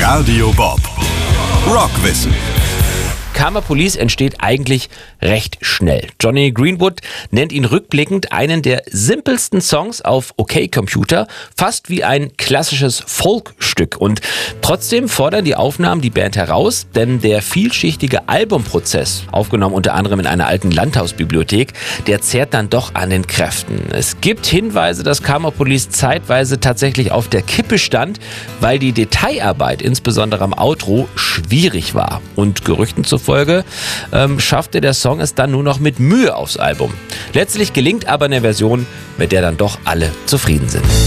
Radio Bob. Rockwissen. Karma Police entsteht eigentlich recht schnell. Jonny Greenwood nennt ihn rückblickend einen der simpelsten Songs auf OK Computer, fast wie ein klassisches Folkstück. Und trotzdem fordern die Aufnahmen die Band heraus, denn der vielschichtige Albumprozess, aufgenommen unter anderem in einer alten Landhausbibliothek, der zehrt dann doch an den Kräften. Es gibt Hinweise, dass Karma Police zeitweise tatsächlich auf der Kippe stand, weil die Detailarbeit, insbesondere am Outro, schwierig war. Und Gerüchten zufolge schaffte der Song es dann nur noch mit Mühe aufs Album. Letztlich gelingt aber eine Version, mit der dann doch alle zufrieden sind.